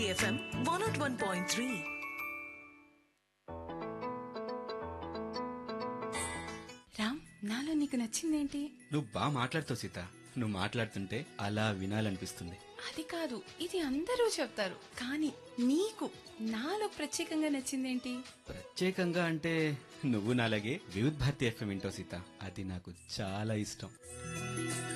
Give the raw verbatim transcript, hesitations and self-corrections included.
Bharti F M one oh one point three. Ram, నాలో నీకు నచ్చిందేంటి? నువ్వు బాగా మాట్లాడుతావు సీత. నువ్వు మాట్లాడుతుంటే అలా వినాలనిపిస్తుంది. అది కాదు, ఇది అందరూ చెప్తారు, కానీ నీకు నాలో ప్రత్యేకంగా నచ్చిందేంటి? ప్రత్యేకంగా అంటే నువ్వు నాలాగే వివిధ్ భారతి ఎఫ్ఎం వింటావు సీత. అది నాకు చాలా ఇష్టం.